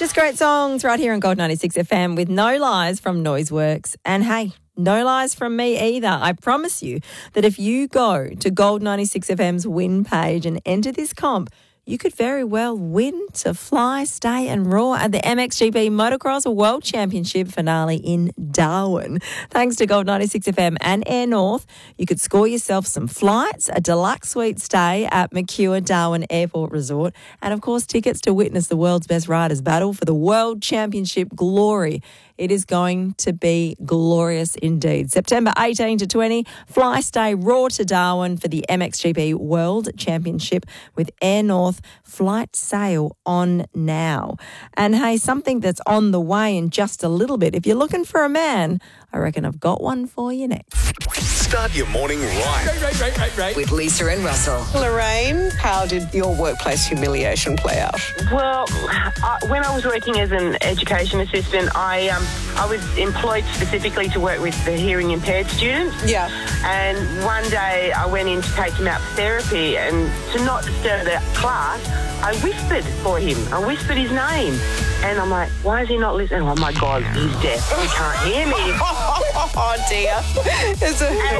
Just great songs right here on Gold 96 FM with No Lies from Noiseworks. And hey, no lies from me either. I promise you that if you go to Gold 96 FM's win page and enter this comp, you could very well win to fly, stay and roar at the MXGP Motocross World Championship finale in Darwin. Thanks to Gold 96 FM and Air North, you could score yourself some flights, a deluxe suite stay at McEwer Darwin Airport Resort, and of course tickets to witness the world's best riders battle for the World Championship glory. It is going to be glorious indeed. September 18 to 20, fly, stay, roar to Darwin for the MXGP World Championship with Air North. Flight sail on now. And hey, something that's on the way in just a little bit. If you're looking for a man, I reckon I've got one for you next. Start your morning right. With Lisa and Russell. Lorraine, how did your workplace humiliation play out? Well, when I was working as an education assistant, I was employed specifically to work with the hearing impaired students. Yeah. And one day I went in to take him out for therapy, and to not disturb the class, I whispered for him. I whispered his name. And I'm like, why is he not listening? Oh, my God, he's deaf. He can't hear me. Oh, dear. And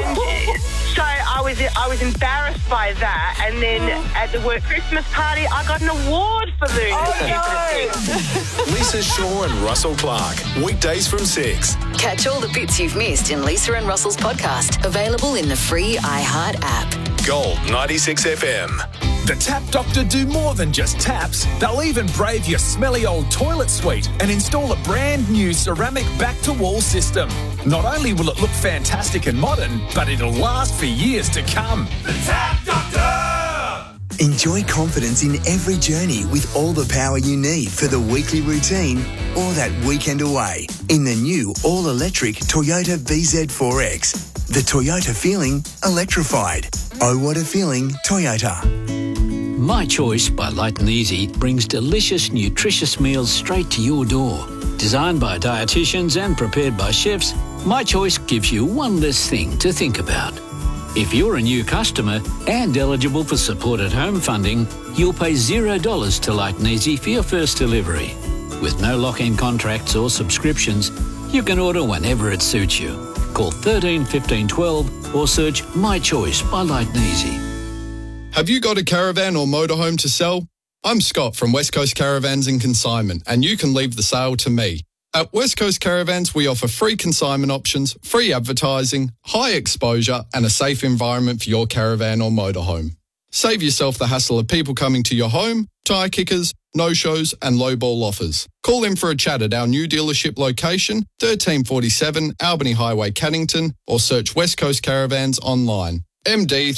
so I was embarrassed by that. And then at the work Christmas party, I got an award for doing this. Lisa Shaw and Russell Clark. Weekdays from 6. Catch all the bits you've missed in Lisa and Russell's podcast. Available in the free iHeart app. Gold 96 FM. The Tap Doctor do more than just taps. They'll even brave your smelly old toilet suite and install a brand new ceramic back-to-wall system. Not only will it look fantastic and modern, but it'll last for years to come. The Tap Doctor! Enjoy confidence in every journey with all the power you need for the weekly routine or that weekend away in the new all-electric Toyota VZ4X. The Toyota feeling electrified. Oh, what a feeling, Toyota. My Choice by Light and Easy brings delicious, nutritious meals straight to your door. Designed by dietitians and prepared by chefs, My Choice gives you one less thing to think about. If you're a new customer and eligible for supported home funding, you'll pay $0 to Light and Easy for your first delivery. With no lock-in contracts or subscriptions, you can order whenever it suits you. Call 13 15 12 or search My Choice by Light and Easy. Have you got a caravan or motorhome to sell? I'm Scott from West Coast Caravans and Consignment, and you can leave the sale to me. At West Coast Caravans, we offer free consignment options, free advertising, high exposure, and a safe environment for your caravan or motorhome. Save yourself the hassle of people coming to your home, tyre kickers, no-shows, and low-ball offers. Call in for a chat at our new dealership location, 1347 Albany Highway, Cannington, or search West Coast Caravans online. MD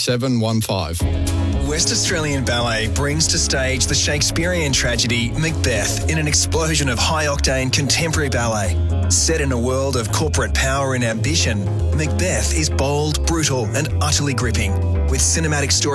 30715. West Australian Ballet brings to stage the Shakespearean tragedy Macbeth in an explosion of high-octane contemporary ballet. Set in a world of corporate power and ambition, Macbeth is bold, brutal and utterly gripping, with cinematic story